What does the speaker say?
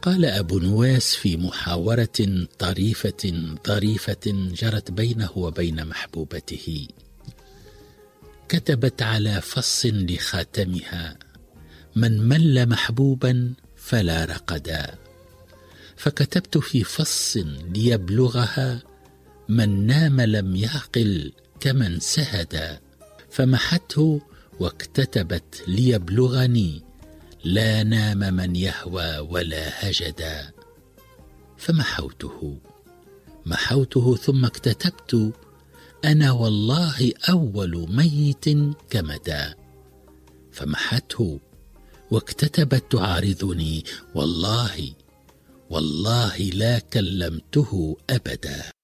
قال أبو نواس في محاورة طريفة ظريفة جرت بينه وبين محبوبته: كتبت على فص لخاتمها: من مل محبوبا فلا رقدا. فكتبت في فص ليبلغها: من نام لم يعقل كمن سهدا. فمحته واكتتبت ليبلغني: لا نام من يهوى ولا هجدا. محوته ثم اكتتبت: أنا والله أول ميت كمدا. فمحته واكتتبت تعارضني: والله لا كلمته أبدا.